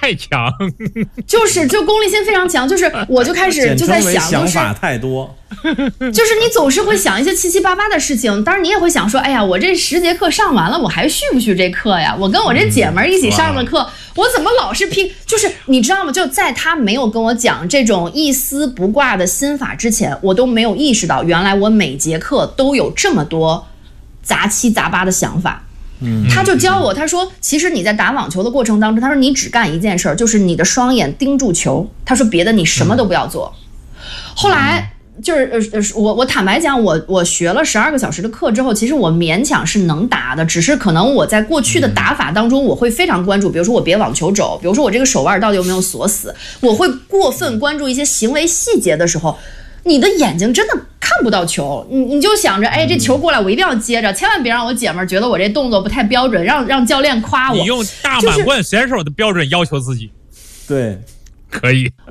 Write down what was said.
太强， 就功利心非常强，就是我就开始就在想， 想法太多， 就是你总是会想一些七七八八的事情，当然你也会想说，哎呀，我这10节课上完了，我还续不续这课呀？我跟我这姐们儿一起上的课，我怎么老是拼？就是你知道吗？就在他没有跟我讲这种一丝不挂的心法之前，我都没有意识到，原来我每节课都有这么多杂七杂八的想法。他就教我，他说其实你在打网球的过程当中，他说你只干一件事，就是你的双眼盯住球，他说别的你什么都不要做。后来就是我坦白讲，我学了12个小时的课之后，其实我勉强是能打的，只是可能我在过去的打法当中，我会非常关注，比如说我别网球肘，比如说我这个手腕到底有没有锁死，我会过分关注一些行为细节的时候，你的眼睛真的看不到球，你就想着，哎，这球过来我一定要接着，千万别让我姐们儿觉得我这动作不太标准，让教练夸我。 你用大满贯选手的标准要求自己， 对， 可以。